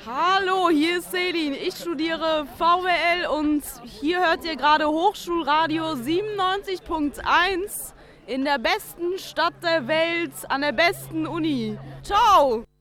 Hallo, hier ist Selin. Ich studiere VWL und hier hört ihr gerade Hochschulradio 97.1 in der besten Stadt der Welt, an der besten Uni. Ciao!